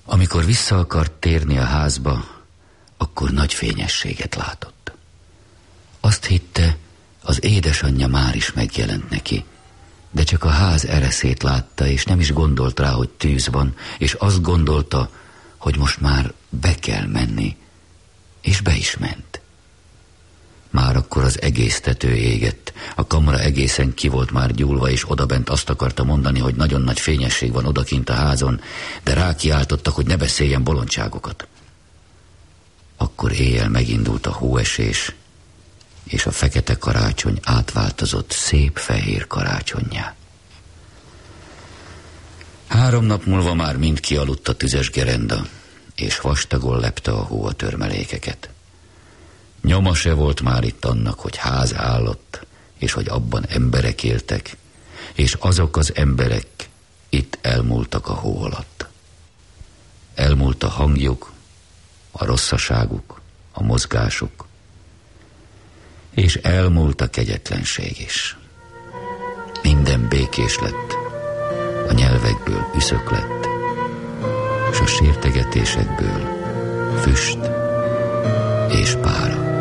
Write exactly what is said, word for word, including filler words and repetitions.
Amikor vissza akart térni a házba, akkor nagy fényességet látott. Azt hitte, az édesanyja már is megjelent neki, de csak a ház ereszét látta, és nem is gondolt rá, hogy tűz van, és azt gondolta, hogy most már be kell menni, és be is ment. Már akkor az egész tető égett, a kamra egészen ki volt már gyúlva, és odabent azt akarta mondani, hogy nagyon nagy fényesség van odakint a házon, de rákiáltottak, hogy ne beszéljen bolondságokat. Akkor éjjel megindult a hóesés, és a fekete karácsony átváltozott szép fehér karácsonnyá. Három nap múlva már mind kialudt a tüzes gerenda, és vastagon lepte a hó a törmelékeket. Nyoma se volt már itt annak, hogy ház állott, és hogy abban emberek éltek, és azok az emberek itt elmúltak a hó alatt. Elmúlt a hangjuk, a rosszaságuk, a mozgásuk, és elmúlt a kegyetlenség is. Minden békés lett, a nyelvekből üszök lett, és a sértegetésekből füst és pára.